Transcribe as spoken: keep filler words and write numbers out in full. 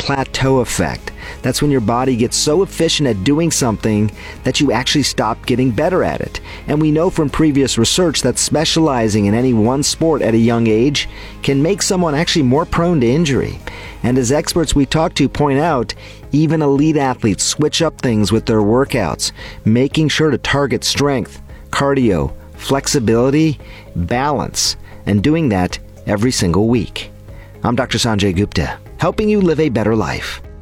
plateau effect. That's when your body gets so efficient at doing something that you actually stop getting better at it. And we know from previous research that specializing in any one sport at a young age can make someone actually more prone to injury. And as experts we talk to point out, even elite athletes switch up things with their workouts, making sure to target strength, cardio, flexibility, balance, and doing that every single week. I'm Doctor Sanjay Gupta, helping you live a better life.